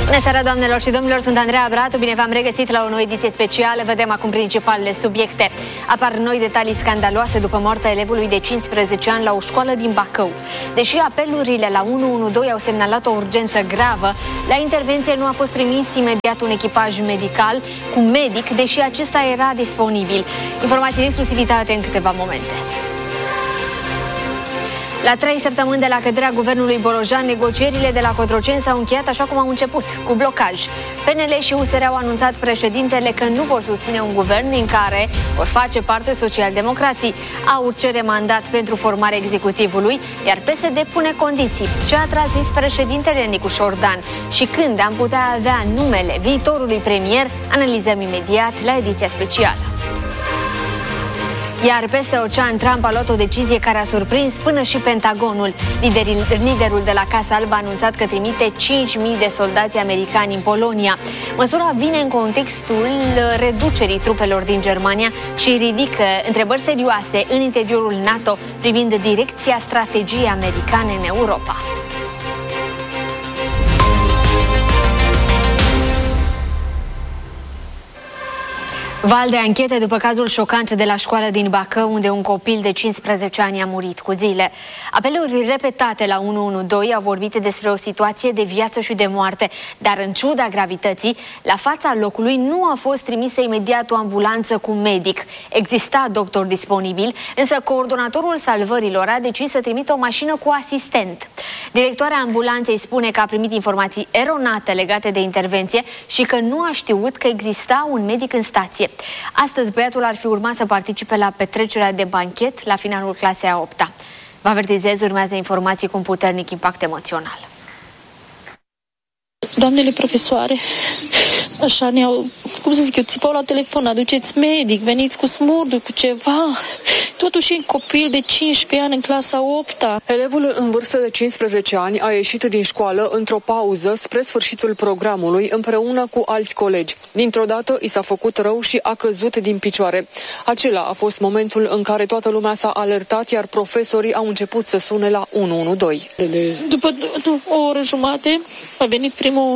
Bună seara, doamnelor și domnilor, sunt Andreea Bratu, bine v-am regăsit la o nouă ediție specială. Vedem acum principalele subiecte. Apar noi detalii scandaloase după moartea elevului de 15 ani la o școală din Bacău. Deși apelurile la 112 au semnalat o urgență gravă, la intervenție nu a fost trimis imediat un echipaj medical cu medic, deși acesta era disponibil. Informații în exclusivitate în câteva momente. La 3 săptămâni de la căderea guvernului Bolojan, negocierile de la Cotroceni s-au încheiat așa cum au început, cu blocaj. PNL și USR au anunțat președintele că nu vor susține un guvern din care vor face parte socialdemocrații. AUR cere mandat pentru formarea executivului, iar PSD pune condiții. Ce a transmis președintele Nicu Șordan și când am putea avea numele viitorului premier, analizăm imediat la ediția specială. Iar peste ocean, Trump a luat o decizie care a surprins până și Pentagonul. Liderul de la Casa Albă a anunțat că trimite 5.000 de soldați americani în Polonia. Măsura vine în contextul reducerii trupelor din Germania și ridică întrebări serioase în interiorul NATO privind direcția strategiei americane în Europa. Val de anchete după cazul șocant de la școală din Bacău, unde un copil de 15 ani a murit cu zile. Apeluri repetate la 112 au vorbit despre o situație de viață și de moarte, dar în ciuda gravității, la fața locului nu a fost trimisă imediat o ambulanță cu medic. Exista doctor disponibil, însă coordonatorul salvărilor a decis să trimită o mașină cu asistent. Directoarea ambulanței spune că a primit informații eronate legate de intervenție și că nu a știut că exista un medic în stație. Astăzi băiatul ar fi urmat să participe la petrecerea de banchet la finalul clasei a 8-a. Vă avertizez, urmează informații cu un puternic impact emoțional. Doamnele profesoare, așa ne-au, cum să zic eu, țipau la telefon, aduceți medic, veniți cu smurdul, cu ceva. Totuși e un copil de 15 ani în clasa 8-a. Elevul în vârstă de 15 ani a ieșit din școală într-o pauză spre sfârșitul programului împreună cu alți colegi. Dintr-o dată i s-a făcut rău și a căzut din picioare. Acela a fost momentul în care toată lumea s-a alertat, iar profesorii au început să sune la 112. După o oră jumate a venit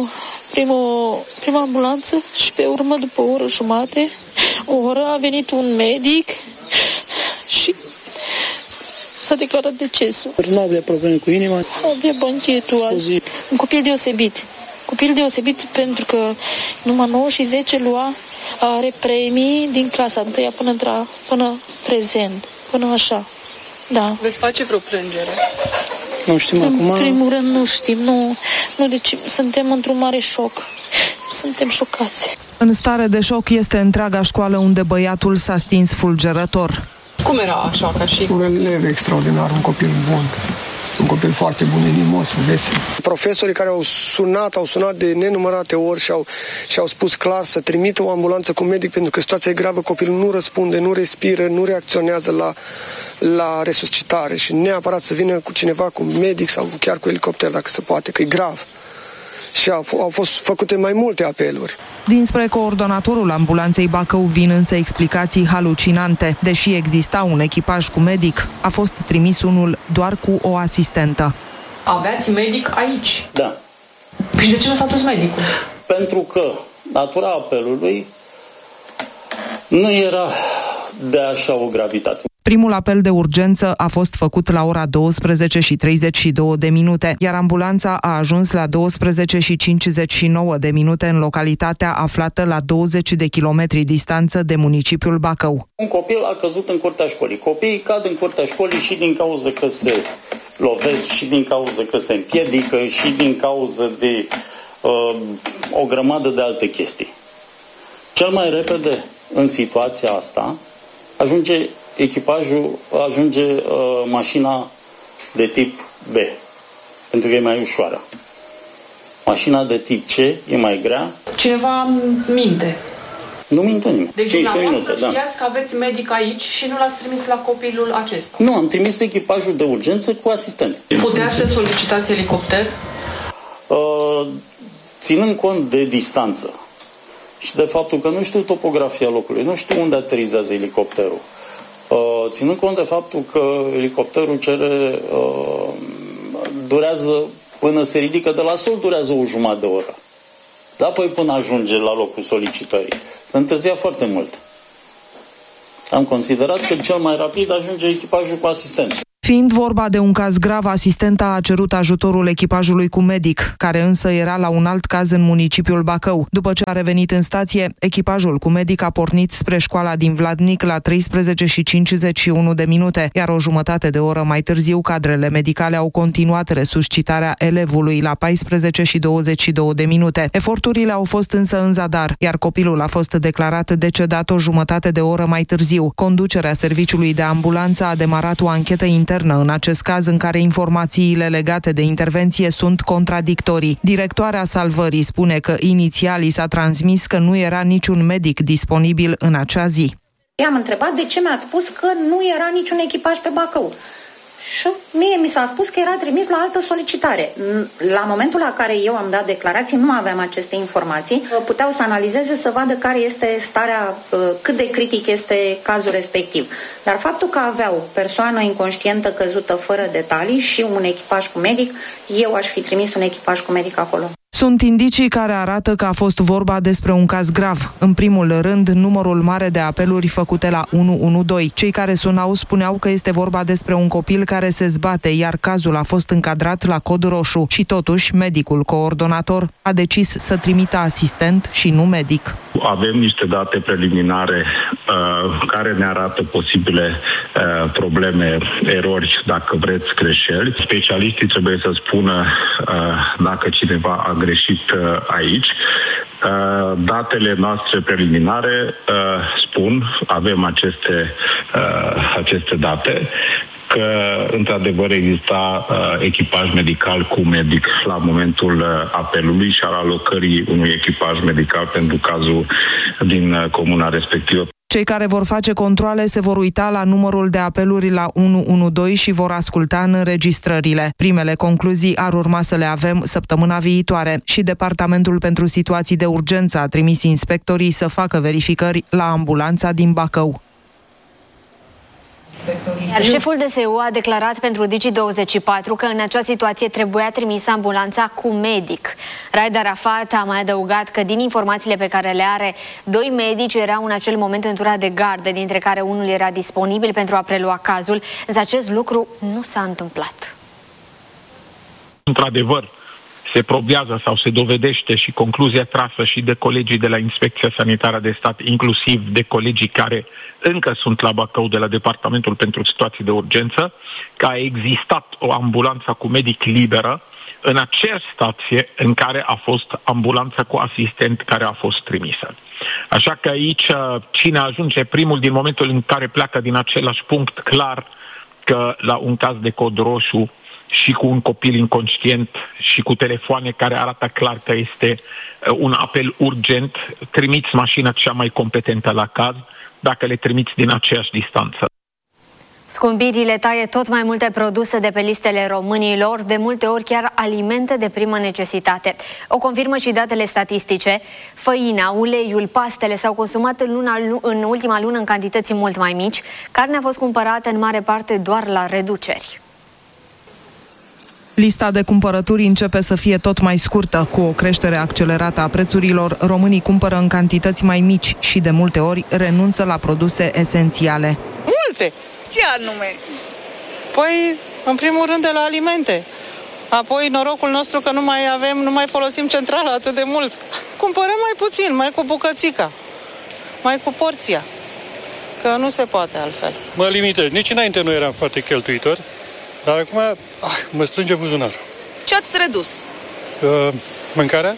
prima ambulanță și pe urmă, după o oră jumate, o oră, a venit un medic și s-a declarat decesul. Nu avea probleme cu inima. Avea banchetul azi. Un copil deosebit. Copil deosebit pentru că numai 9 și 10 lua, are premii din clasa 1 până prezent, până așa. Da. Veți face vreo plângere? Nu știm acum. În primul rând nu știm, deci suntem într-un mare șoc. Suntem șocați. În stare de șoc este întreaga școală unde băiatul s-a stins fulgerător. Cum era așa ca și? Un elev extraordinar, un copil bun. Un copil foarte bun, inimos, vesel. Profesorii care au sunat de nenumărate ori și au spus clar să trimită o ambulanță cu medic pentru că situația e gravă, copilul nu răspunde, nu respiră, nu reacționează la resuscitare și neapărat să vină cu cineva, cu medic sau chiar cu elicopter dacă se poate, că e grav. Și au fost făcute mai multe apeluri. Dinspre coordonatorul ambulanței Bacău vin însă explicații halucinante. Deși exista un echipaj cu medic, a fost trimis unul doar cu o asistentă. Aveați medic aici? Da. Și de ce nu s-a dus medicul? Pentru că natura apelului nu era de așa o gravitate. Primul apel de urgență a fost făcut la ora 12:32, iar ambulanța a ajuns la 12:59 în localitatea aflată la 20 de kilometri distanță de municipiul Bacău. Un copil a căzut în curtea școlii. Copiii cad în curtea școlii și din cauza că se lovesc, și din cauza că se împiedică, și din cauza de o grămadă de alte chestii. Cel mai repede în situația asta ajunge mașina de tip B, pentru că e mai ușoară. Mașina de tip C e mai grea. Cineva minte. Nu minte nimeni. Deci 15 minute, da. Știați că aveți medic aici și nu l-ați trimis la copilul acesta? Nu, am trimis echipajul de urgență cu asistent. Puteați să solicitați elicopter? Ținând cont de distanță și de faptul că nu știu topografia locului, nu știu unde aterizează elicopterul, ținând cont de faptul că elicopterul durează, până se ridică de la sol, durează o jumătate de oră. Dar apoi până ajunge la locul solicitării. S-a întârziat foarte mult. Am considerat că cel mai rapid ajunge echipajul cu asistent. Fiind vorba de un caz grav, asistenta a cerut ajutorul echipajului cu medic, care însă era la un alt caz în municipiul Bacău. După ce a revenit în stație, echipajul cu medic a pornit spre școala din Vladnic la 13:51, iar o jumătate de oră mai târziu, cadrele medicale au continuat resuscitarea elevului la 14:22. Eforturile au fost însă în zadar, iar copilul a fost declarat decedat o jumătate de oră mai târziu. Conducerea serviciului de ambulanță a demarat o anchetă internă în acest caz, în care informațiile legate de intervenție sunt contradictorii. Directoarea salvării spune că inițial i s-a transmis că nu era niciun medic disponibil în acea zi. I-am întrebat de ce mi-ați spus că nu era niciun echipaj pe Bacău. Și mie mi s-a spus că era trimis la altă solicitare. La momentul la care eu am dat declarații, nu aveam aceste informații. Puteau să analizeze, să vadă care este starea, cât de critic este cazul respectiv. Dar faptul că aveau persoană inconștientă căzută fără detalii și un echipaj cu medic, eu aș fi trimis un echipaj cu medic acolo. Sunt indicii care arată că a fost vorba despre un caz grav. În primul rând, numărul mare de apeluri făcute la 112. Cei care sunau spuneau că este vorba despre un copil care se zbate, iar cazul a fost încadrat la cod roșu. Și totuși, medicul coordonator a decis să trimită asistent și nu medic. Avem niște date preliminare care ne arată posibile probleme, erori, dacă vreți, greșeli. Specialiștii trebuie să spună dacă cineva a greșit aici. Datele noastre preliminare spun, avem aceste date, că într-adevăr exista echipaj medical cu medic la momentul apelului și al alocării unui echipaj medical pentru cazul din comuna respectivă. Cei care vor face controale se vor uita la numărul de apeluri la 112 și vor asculta înregistrările. Primele concluzii ar urma să le avem săptămâna viitoare și Departamentul pentru Situații de Urgență a trimis inspectorii să facă verificări la ambulanța din Bacău. Iar șeful DSU a declarat pentru Digi24 că în acea situație trebuia trimisă ambulanța cu medic. Raed Arafat a mai adăugat că din informațiile pe care le are, 2 medici erau în acel moment în tura de gardă, dintre care unul era disponibil pentru a prelua cazul, însă acest lucru nu s-a întâmplat. Într-adevăr, se probează sau se dovedește și concluzia trasă și de colegii de la Inspecția Sanitară de Stat, inclusiv de colegii care încă sunt la Bacău de la Departamentul pentru Situații de Urgență, că a existat o ambulanță cu medic liberă în aceeași stație în care a fost ambulanța cu asistent care a fost trimisă. Așa că aici cine ajunge primul din momentul în care pleacă din același punct, clar că la un caz de cod roșu și cu un copil inconștient și cu telefoane care arată clar că este un apel urgent, trimiți mașina cea mai competentă la caz, dacă le trimiți din aceeași distanță. Scumbirile taie tot mai multe produse de pe listele românilor, de multe ori chiar alimente de primă necesitate. O confirmă și datele statistice. Făina, uleiul, pastele s-au consumat în ultima lună în cantități mult mai mici. Carnea a fost cumpărată în mare parte doar la reduceri. Lista de cumpărături începe să fie tot mai scurtă. Cu o creștere accelerată a prețurilor, românii cumpără în cantități mai mici și de multe ori renunță la produse esențiale. Multe! Ce anume? Păi, în primul rând de la alimente. Apoi norocul nostru că nu mai folosim centrala atât de mult. Cumpărăm mai puțin, mai cu bucățica, mai cu porția. Că nu se poate altfel. Mă limitez. Nici înainte nu eram foarte cheltuitor. Dar acum mă strânge buzunarul. Ce ați redus? Mâncarea?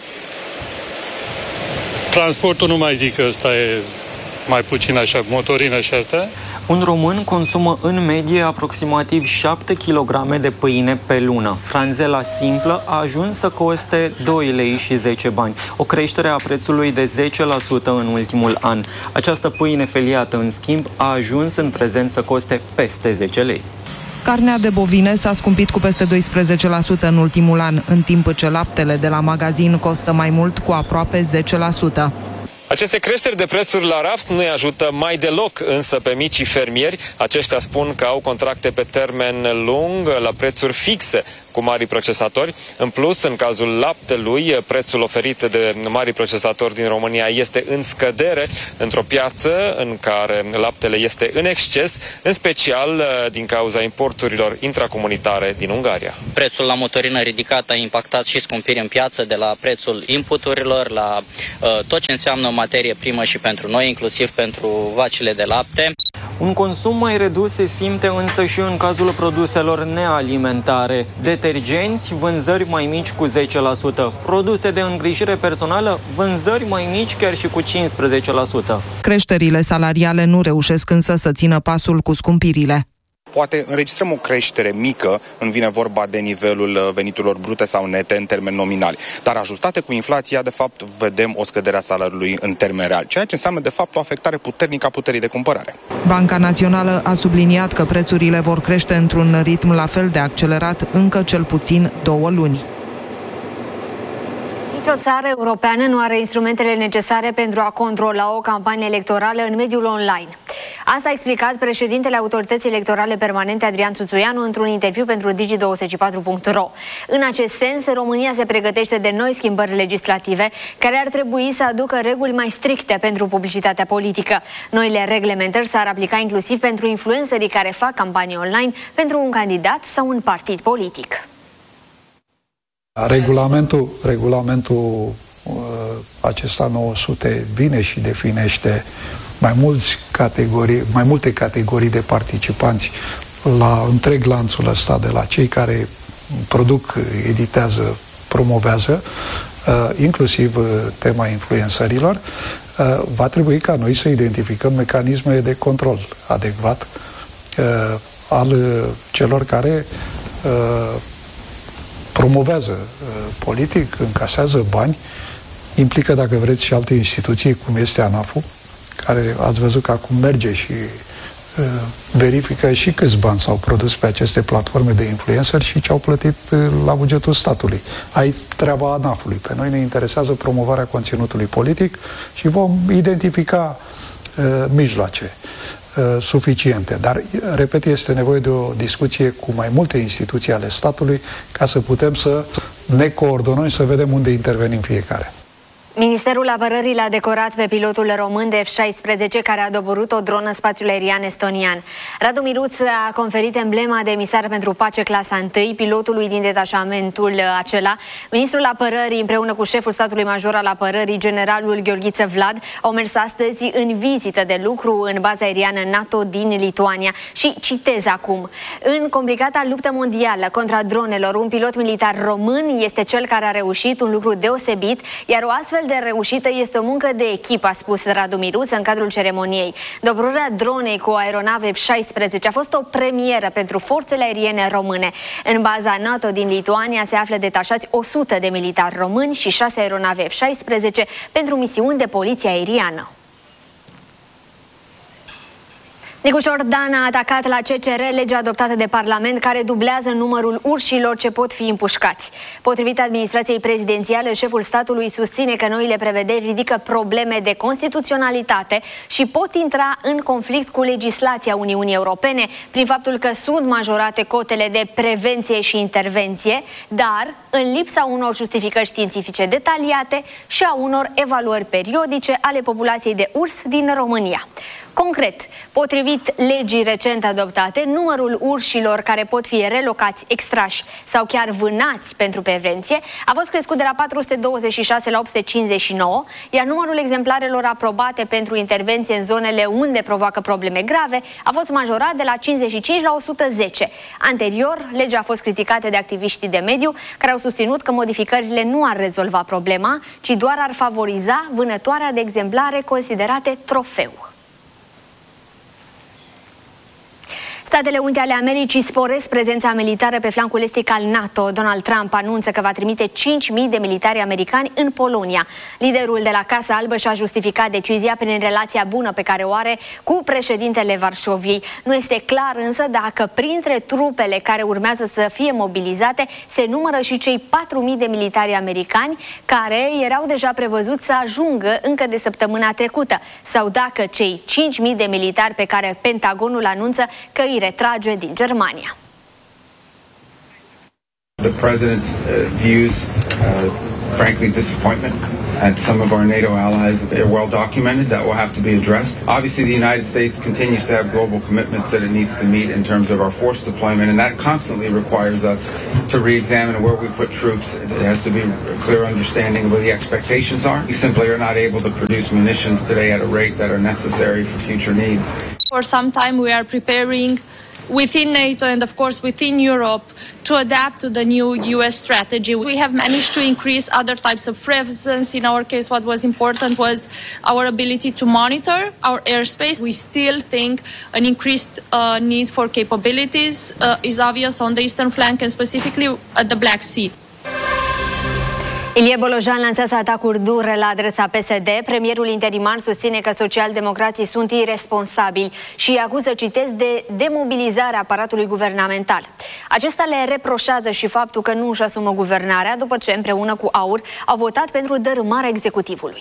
Transportul nu mai zic că ăsta e mai puțin așa, motorină și asta. Un român consumă în medie aproximativ 7 kg de pâine pe lună. Franzela simplă a ajuns să coste 2 lei și 10 bani, o creștere a prețului de 10% în ultimul an. Această pâine feliată, în schimb, a ajuns în prezent să coste peste 10 lei. Carnea de bovine s-a scumpit cu peste 12% în ultimul an, în timp ce laptele de la magazin costă mai mult cu aproape 10%. Aceste creșteri de prețuri la raft nu îi ajută mai deloc însă pe micii fermieri. Aceștia spun că au contracte pe termen lung la prețuri fixe cu marii procesatori. În plus, în cazul laptelui, prețul oferit de marii procesatori din România este în scădere într-o piață în care laptele este în exces, în special din cauza importurilor intracomunitare din Ungaria. Prețul la motorină ridicat a impactat și scumpiri în piață, de la prețul inputurilor la tot ce înseamnă materie primă și pentru noi, inclusiv pentru vacile de lapte. Un consum mai redus se simte însă și în cazul produselor nealimentare. Detergenți, vânzări mai mici cu 10%. Produse de îngrijire personală, vânzări mai mici chiar și cu 15%. Creșterile salariale nu reușesc însă să țină pasul cu scumpirile. Poate înregistrăm o creștere mică când vine vorba de nivelul veniturilor brute sau nete în termeni nominali. Dar ajustate cu inflația, de fapt, vedem o scădere a salariului în termeni reali, ceea ce înseamnă, de fapt, o afectare puternică a puterii de cumpărare. Banca Națională a subliniat că prețurile vor crește într-un ritm la fel de accelerat încă cel puțin 2 luni. Nicio țară europeană nu are instrumentele necesare pentru a controla o campanie electorală în mediul online. Asta a explicat președintele Autorității Electorale Permanente, Adrian Țuțuianu, într-un interviu pentru Digi24.ro. În acest sens, România se pregătește de noi schimbări legislative care ar trebui să aducă reguli mai stricte pentru publicitatea politică. Noile reglementări s-ar aplica inclusiv pentru influencerii care fac campanii online pentru un candidat sau un partid politic. Regulamentul acesta 900 vine și definește mai multe categorii de participanți la întreg lanțul ăsta, de la cei care produc, editează, promovează, inclusiv tema influencerilor. Va trebui ca noi să identificăm mecanisme de control adecvat al celor care promovează politic, încasează bani, implică, dacă vreți, și alte instituții, cum este ANAF-ul, care ați văzut că acum merge și verifică și câți bani s-au produs pe aceste platforme de influenceri și ce au plătit la bugetul statului. Ai treaba ANAF-ului. Pe noi ne interesează promovarea conținutului politic și vom identifica mijloace suficiente. Dar, repet, este nevoie de o discuție cu mai multe instituții ale statului ca să putem să ne coordonăm și să vedem unde intervenim fiecare. Ministerul Apărării l-a decorat pe pilotul român de F-16 care a doborât o dronă în spațiul aerian estonian. Radu Miruț a conferit emblema de emisar pentru pace clasa 1 pilotului din detașamentul acela. Ministrul Apărării împreună cu șeful statului major al apărării, generalul Gheorghiță Vlad, au mers astăzi în vizită de lucru în baza aeriană NATO din Lituania. Și citez acum: în complicata luptă mondială contra dronelor, un pilot militar român este cel care a reușit un lucru deosebit, iar o astfel de reușită este o muncă de echipă, a spus Radu Miruț în cadrul ceremoniei. Doborârea dronei cu aeronave F-16 a fost o premieră pentru forțele aeriene române. În baza NATO din Lituania se află detașați 100 de militari români și 6 aeronave F-16 pentru misiuni de poliție aeriană. Nicușor Dan a atacat la CCR legea adoptată de Parlament care dublează numărul urșilor ce pot fi împușcați. Potrivit administrației prezidențiale, șeful statului susține că noile prevederi ridică probleme de constituționalitate și pot intra în conflict cu legislația Uniunii Europene prin faptul că sunt majorate cotele de prevenție și intervenție, dar în lipsa unor justificări științifice detaliate și a unor evaluări periodice ale populației de urs din România. Concret, potrivit legii recent adoptate, numărul urșilor care pot fi relocați, extrași sau chiar vânați pentru prevenție a fost crescut de la 426 la 859, iar numărul exemplarelor aprobate pentru intervenție în zonele unde provoacă probleme grave a fost majorat de la 55 la 110. Anterior, legea a fost criticată de activiștii de mediu, care au susținut că modificările nu ar rezolva problema, ci doar ar favoriza vânătoarea de exemplare considerate trofeu. Statele Unite ale Americii sporesc prezența militară pe flancul estic al NATO. Donald Trump anunță că va trimite 5.000 de militari americani în Polonia. Liderul de la Casa Albă și-a justificat decizia prin relația bună pe care o are cu președintele Varșoviei. Nu este clar însă dacă printre trupele care urmează să fie mobilizate se numără și cei 4.000 de militari americani care erau deja prevăzuți să ajungă încă de săptămâna trecută, sau dacă cei 5.000 de militari pe care Pentagonul anunță că îi retrage din Germania. The president's views, frankly, disappointment at some of our NATO allies. They're well documented. That will have to be addressed. Obviously, the United States continues to have global commitments that it needs to meet in terms of our force deployment, and that constantly requires us to re-examine where we put troops. There has to be a clear understanding of what the expectations are. We simply are not able to produce munitions today at a rate that are necessary for future needs. For some time, we are preparing within NATO and, of course, within Europe to adapt to the new US strategy. We have managed to increase other types of presence. In our case, what was important was our ability to monitor our airspace. We still think an increased need for capabilities is obvious on the eastern flank and specifically at the Black Sea. Ilie Bolojan lansează atacuri dure la adresa PSD. Premierul interimar susține că socialdemocrații sunt irresponsabili și îi acuză, citez, de demobilizarea aparatului guvernamental. Acesta le reproșează și faptul că nu își asumă guvernarea după ce, împreună cu AUR, au votat pentru dărâmarea executivului.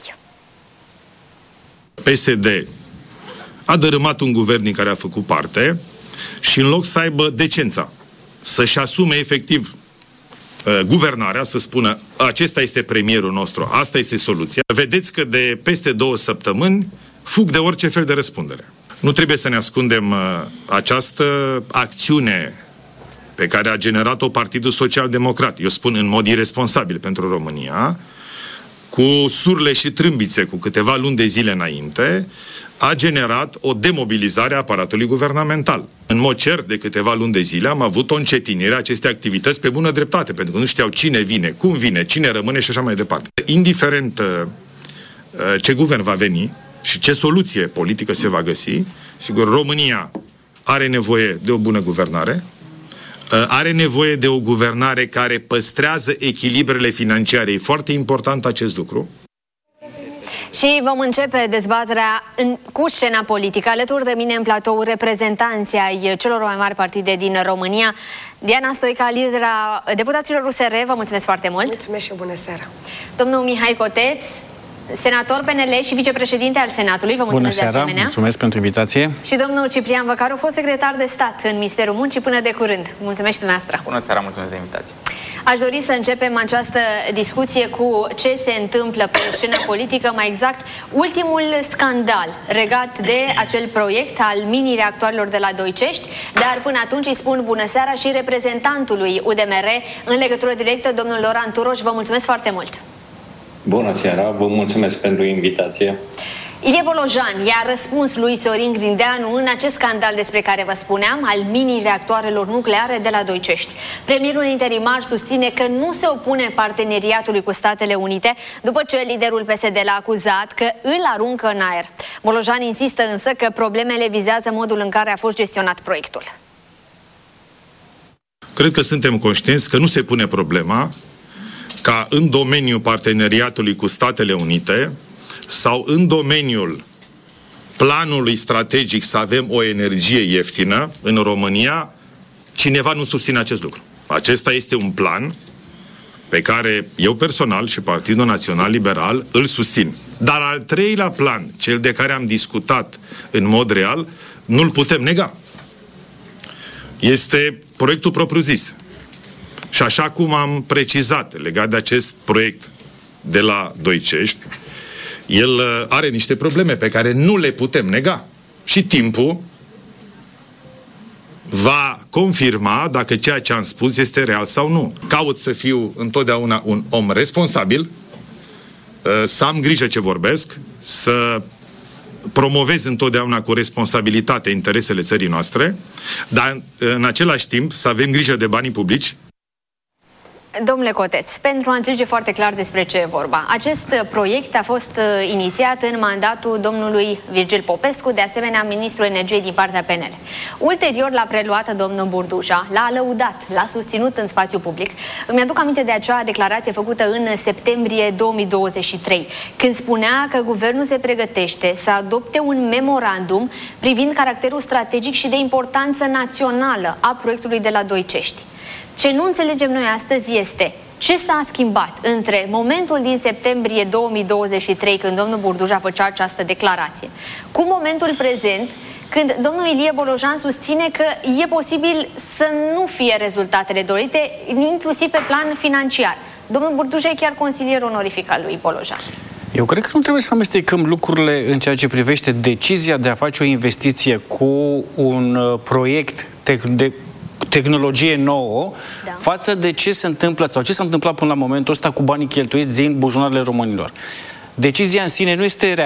PSD a dărâmat un guvern din care a făcut parte și în loc să aibă decența să-și asume efectiv guvernarea, să spună acesta este premierul nostru, asta este soluția. Vedeți că de peste 2 săptămâni fug de orice fel de răspundere. Nu trebuie să ne ascundem această acțiune pe care a generat-o Partidul Social-Democrat, eu spun în mod irresponsabil pentru România, cu surle și trâmbițe cu câteva luni de zile înainte, a generat o demobilizare a aparatului guvernamental. În mod cert, de câteva luni de zile am avut o încetinire a acestei activități pe bună dreptate, pentru că nu știau cine vine, cum vine, cine rămâne și așa mai departe. Indiferent ce guvern va veni și ce soluție politică se va găsi, sigur, România are nevoie de o bună guvernare, are nevoie de o guvernare care păstrează echilibrele financiare. E foarte important acest lucru. Și vom începe dezbaterea cu scena politică. Alături de mine în platou reprezentanții ai celor mai mari partide din România. Diana Stoica, lidera deputaților USR, vă mulțumesc foarte mult. Mulțumesc și bună seara. Domnul Mihai Coteț, senator PNL și vicepreședinte al Senatului, vă mulțumesc de asemenea. Mulțumesc pentru invitație. Și domnul Ciprian Văcaru, fost secretar de stat în Ministerul Muncii până de curând. Mulțumesc și dumneavoastră. Bună seara, mulțumesc de invitație. Aș dori să începem această discuție cu ce se întâmplă pe scena politică, mai exact ultimul scandal legat de acel proiect al mini-reactoarelor de la Doicești, dar până atunci îi spun bună seara și reprezentantului UDMR în legătură directă, domnul Loran Turoș, vă mulțumesc foarte mult. Bună seara, vă mulțumesc pentru invitație. Ilie Bolojan i-a răspuns lui Sorin Grindeanu în acest scandal despre care vă spuneam, al mini-reactoarelor nucleare de la Doicești. Premierul interimar susține că nu se opune parteneriatului cu Statele Unite, după ce liderul PSD l-a acuzat că îl aruncă în aer. Bolojan insistă însă că problemele vizează modul în care a fost gestionat proiectul. Cred că suntem conștienți că nu se pune problema ca în domeniul parteneriatului cu Statele Unite sau în domeniul planului strategic să avem o energie ieftină în România, cineva nu susține acest lucru. Acesta este un plan pe care eu personal și Partidul Național Liberal îl susțin. Dar al treilea plan, cel de care am discutat în mod real, nu-l putem nega. Este proiectul propriu-zis. Și așa cum am precizat legat de acest proiect de la Doicești, el are niște probleme pe care nu le putem nega. Și timpul va confirma dacă ceea ce am spus este real sau nu. Caut să fiu întotdeauna un om responsabil, să am grijă ce vorbesc, să promovez întotdeauna cu responsabilitate interesele țării noastre, dar în același timp să avem grijă de banii publici. Domnule Coteț, pentru a înțelege foarte clar despre ce e vorba, acest proiect a fost inițiat în mandatul domnului Virgil Popescu, de asemenea ministrul energiei din partea PNL. Ulterior l-a preluat domnul Burduja, l-a lăudat, l-a susținut în spațiu public. Îmi aduc aminte de acea declarație făcută în septembrie 2023, când spunea că guvernul se pregătește să adopte un memorandum privind caracterul strategic și de importanță națională a proiectului de la Doicești. Ce nu înțelegem noi astăzi este ce s-a schimbat între momentul din septembrie 2023, când domnul Burduja făcea această declarație, cu momentul prezent, când domnul Ilie Bolojan susține că e posibil să nu fie rezultatele dorite, inclusiv pe plan financiar. Domnul Burduja e chiar consilier onorific al lui Bolojan. Eu cred că nu trebuie să amestecăm lucrurile în ceea ce privește decizia de a face o investiție cu un proiect de tehnologie nouă, față de ce se întâmplă sau ce s-a întâmplat până la momentul ăsta cu banii cheltuiți din buzunarele românilor. Decizia în sine nu este